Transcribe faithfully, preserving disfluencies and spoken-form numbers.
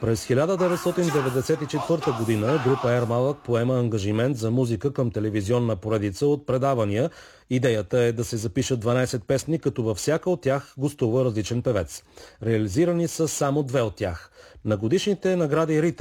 През хиляда деветстотин деветдесет и четвърта година група Ермалък поема ангажимент за музика към телевизионна поредица от предавания. Идеята е да се запишат дванайсет песни, като във всяка от тях гостува различен певец. Реализирани са само две от тях. На годишните награди Рита